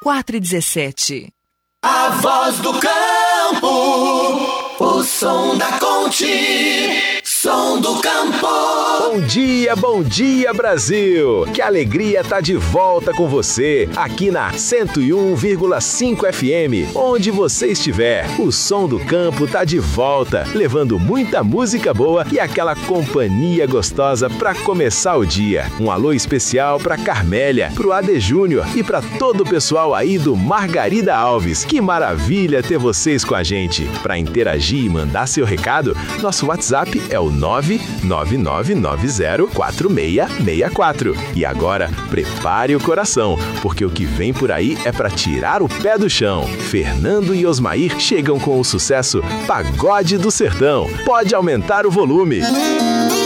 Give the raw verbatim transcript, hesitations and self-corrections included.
quatro um sete. A voz do campo, o som da Conte, som do campo. Bom dia, bom dia, Brasil! Que alegria tá de volta com você, aqui na cento e um vírgula cinco F M. Onde você estiver, o som do campo tá de volta, levando muita música boa e aquela companhia gostosa pra começar o dia. Um alô especial pra Carmélia, pro Ade Júnior e pra todo o pessoal aí do Margarida Alves. Que maravilha ter vocês com a gente. Pra interagir e mandar seu recado, nosso WhatsApp é o nove nove nove nove zero quatro seis seis quatro. E agora, prepare o coração, porque o que vem por aí é pra tirar o pé do chão. Fernando e Osmair chegam com o sucesso Pagode do Sertão. Pode aumentar o volume.